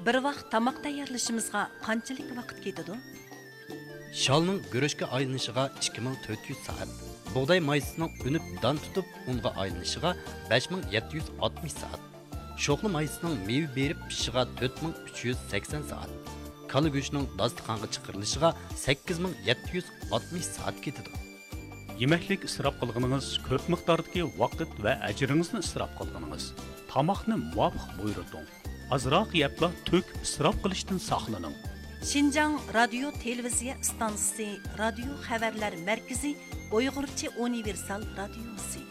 Bir vaqt tamoq tayyorlashimizga qanchalik vaqt ketadi? Shalning go'rishga aylanishiga 2400 soat. Bug'doy maysining unib don tutib unga aylanishiga 5760 soat. Sho'xli maysining meva berib pishishiga 4380 soat. Kala go'shtining dasturxonga chiqarilishiga 8760 soat ketadi. Yemeklik isrof qilganingiz, ko'p miqdordagi vaqt va ajringizni isrof qilganingiz. Tamoqni muvofiq buyurting. Azroq yebla to'k isrof qilishdan saqlaning. Şinjan Radio Televiziya stansiyasi, radio xabarlar markazi, Uyg'urcha universal radiosi.